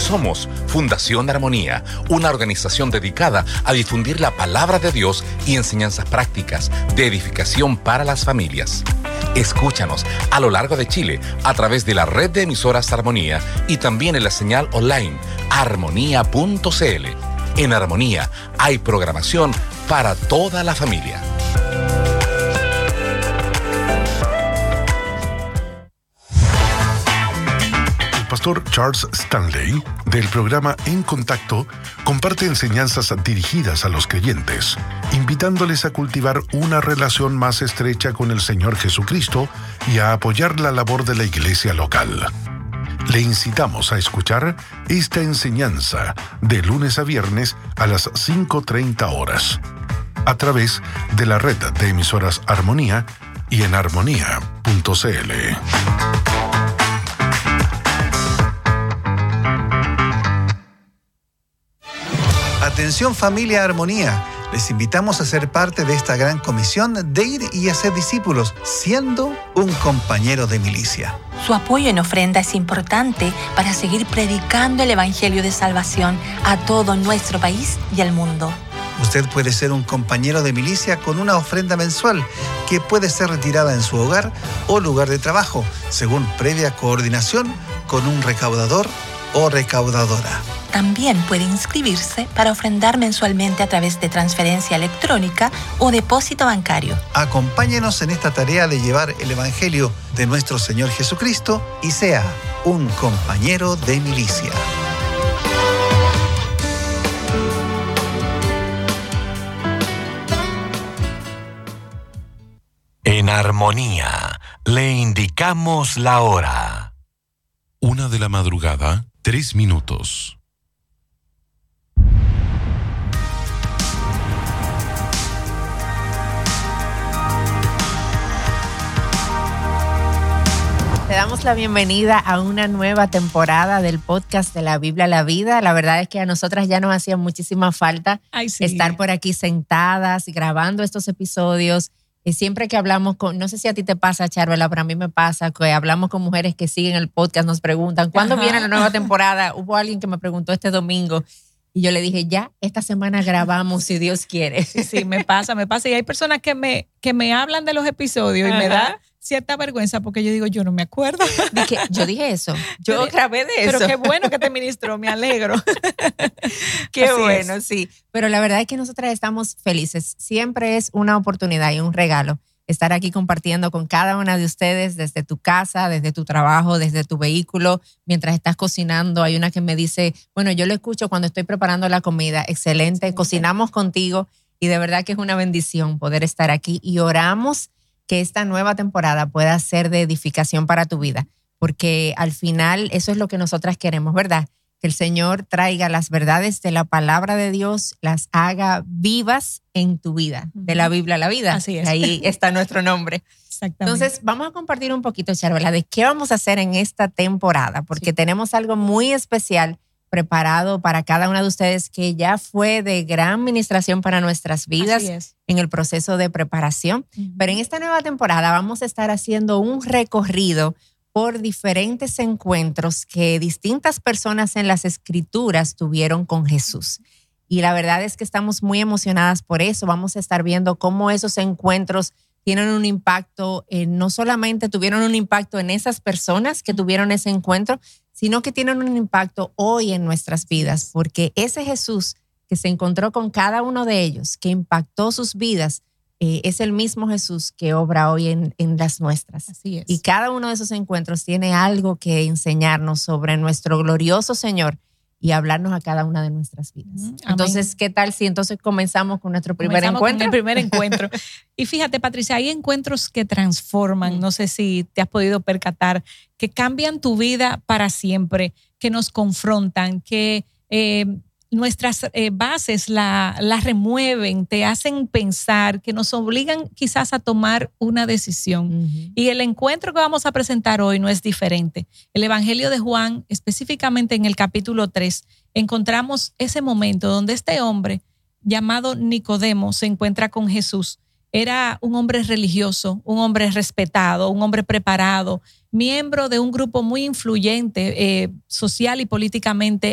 Somos Fundación Armonía, una organización dedicada a difundir la palabra de Dios y enseñanzas prácticas de edificación para las familias. Escúchanos a lo largo de Chile a través de la red de emisoras Armonía y también en la señal online armonía.cl. En Armonía hay programación para toda la familia. El pastor Charles Stanley, del programa En Contacto, comparte enseñanzas dirigidas a los creyentes, invitándoles a cultivar una relación más estrecha con el Señor Jesucristo y a apoyar la labor de la iglesia local. Le incitamos a escuchar esta enseñanza de lunes a viernes a las 5:30 horas, a través de la red de emisoras Armonía y en armonía.cl. Atención familia Armonía, les invitamos a ser parte de esta gran comisión de ir y hacer discípulos, siendo un compañero de milicia. Su apoyo en ofrenda es importante para seguir predicando el Evangelio de salvación a todo nuestro país y al mundo. Usted puede ser un compañero de milicia con una ofrenda mensual que puede ser retirada en su hogar o lugar de trabajo, según previa coordinación con un recaudador o recaudadora. También puede inscribirse para ofrendar mensualmente a través de transferencia electrónica o depósito bancario. Acompáñenos en esta tarea de llevar el Evangelio de nuestro Señor Jesucristo y sea un compañero de milicia. En Armonía, le indicamos la hora. 1:00 a.m, 3 minutos. Te damos la bienvenida a una nueva temporada del podcast de la Biblia a la Vida. La verdad es que a nosotras ya nos hacía muchísima falta estar por aquí sentadas y grabando estos episodios. Siempre que hablamos con, no sé si a ti te pasa, Charvela, pero a mí me pasa que hablamos con mujeres que siguen el podcast, nos preguntan, ¿cuándo viene la nueva temporada? Hubo alguien que me preguntó este domingo y yo le dije, ya, esta semana grabamos si Dios quiere. Sí, me pasa. Y hay personas que me hablan de los episodios y me da cierta vergüenza porque yo digo, yo no me acuerdo. Yo dije eso, yo grabé de eso. Pero qué bueno que te ministró, me alegro. Qué bueno, sí. Pero la verdad es que nosotras estamos felices. Siempre es una oportunidad y un regalo estar aquí compartiendo con cada una de ustedes desde tu casa, desde tu trabajo, desde tu vehículo, mientras estás cocinando. Hay una que me dice, bueno, yo lo escucho cuando estoy preparando la comida. Excelente, cocinamos contigo y de verdad que es una bendición poder estar aquí y oramos que esta nueva temporada pueda ser de edificación para tu vida, porque al final eso es lo que nosotras queremos, ¿verdad? Que el Señor traiga las verdades de la palabra de Dios, las haga vivas en tu vida, de la Biblia a la vida. Así es. Ahí está nuestro nombre. Exactamente. Entonces, vamos a compartir un poquito, Charvela, de qué vamos a hacer en esta temporada, porque tenemos algo muy especial preparado para cada una de ustedes que ya fue de gran ministración para nuestras vidas en el proceso de preparación. Pero en esta nueva temporada vamos a estar haciendo un recorrido por diferentes encuentros que distintas personas en las Escrituras tuvieron con Jesús. Y la verdad es que estamos muy emocionadas por eso. Vamos a estar viendo cómo esos encuentros tienen un impacto, no solamente tuvieron un impacto en esas personas que tuvieron ese encuentro, sino que tienen un impacto hoy en nuestras vidas, porque ese Jesús que se encontró con cada uno de ellos, que impactó sus vidas, es el mismo Jesús que obra hoy en las nuestras. Así es. Y cada uno de esos encuentros tiene algo que enseñarnos sobre nuestro glorioso Señor y hablarnos a cada una de nuestras vidas. Entonces, ¿qué tal si entonces comenzamos con nuestro primer encuentro? Con el primer encuentro. Y fíjate, Patricia, hay encuentros que transforman, no sé si te has podido percatar, que cambian tu vida para siempre, que nos confrontan, que nuestras bases la remueven, te hacen pensar, que nos obligan quizás a tomar una decisión. Y el encuentro que vamos a presentar hoy no es diferente. El Evangelio de Juan, específicamente en el capítulo 3, encontramos ese momento donde este hombre llamado Nicodemo se encuentra con Jesús. Era un hombre religioso, un hombre respetado, un hombre preparado, miembro de un grupo muy influyente social y políticamente